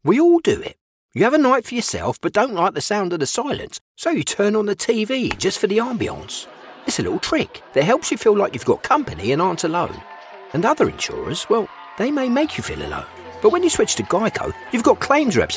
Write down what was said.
We all do it. You have a night for yourself but don't like the sound of the silence, so you turn on the TV just for the ambience. It's a little trick that helps you feel like you've got company and aren't alone. And other insurers, well, they may make you feel alone. But when you switch to Geico, you've got claims reps